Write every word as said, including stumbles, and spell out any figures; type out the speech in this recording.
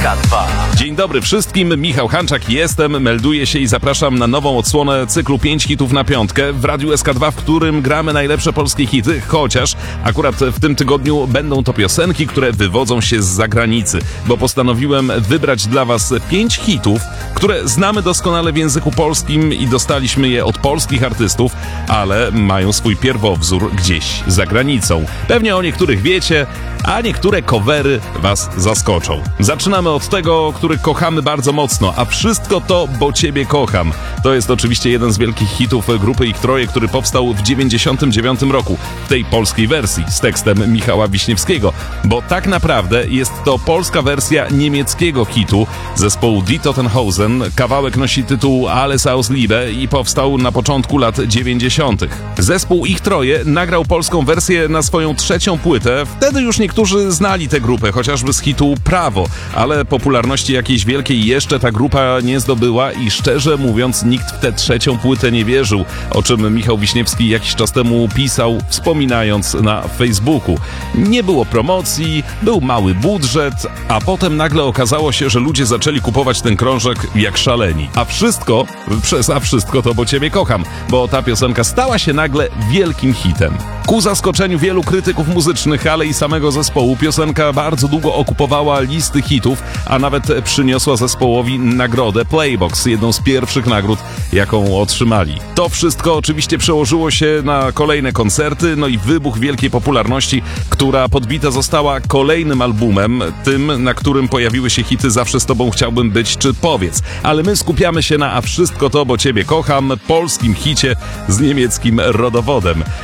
K dwa. Dzień dobry wszystkim, Michał Hanczak jestem, melduję się i zapraszam na nową odsłonę cyklu pięć hitów na piątkę w Radiu S K dwa, w którym gramy najlepsze polskie hity, chociaż akurat w tym tygodniu będą to piosenki, które wywodzą się z zagranicy, bo postanowiłem wybrać dla was pięć hitów, które znamy doskonale w języku polskim i dostaliśmy je od polskich artystów, ale mają swój pierwowzór gdzieś za granicą. Pewnie o niektórych wiecie, a niektóre covery was zaskoczą. Zaczynamy od tego, który kochamy bardzo mocno, a wszystko to, bo Ciebie kocham. To jest oczywiście jeden z wielkich hitów grupy Ich Troje, który powstał w dziewięćdziesiątym dziewiątym roku, w tej polskiej wersji z tekstem Michała Wiśniewskiego, bo tak naprawdę jest to polska wersja niemieckiego hitu zespołu Die Totenhausen. Kawałek nosi tytuł Alles aus Liebe i powstał na początku lat dziewięćdziesiątych. Zespół Ich Troje nagrał polską wersję na swoją trzecią płytę. Wtedy już niektórzy znali tę grupę, chociażby z hitu Prawo, ale popularności jakiejś wielkiej jeszcze ta grupa nie zdobyła i szczerze mówiąc nikt w tę trzecią płytę nie wierzył, o czym Michał Wiśniewski jakiś czas temu pisał, wspominając na Facebooku. Nie było promocji, był mały budżet, a potem nagle okazało się, że ludzie zaczęli kupować ten krążek jak szaleni. A wszystko, przez a wszystko to bo Ciebie kocham, bo ta piosenka stała się nagle wielkim hitem. Ku zaskoczeniu wielu krytyków muzycznych, ale i samego zespołu, piosenka bardzo długo okupowała listy hitów, a nawet przyniosła zespołowi nagrodę Playbox, jedną z pierwszych nagród, jaką otrzymali. To wszystko oczywiście przełożyło się na kolejne koncerty, no i wybuch wielkiej popularności, która podbita została kolejnym albumem, tym, na którym pojawiły się hity Zawsze z Tobą chciałbym być czy Powiedz. Ale my skupiamy się na A wszystko to, bo Ciebie kocham, polskim hicie z niemieckim rodowodem.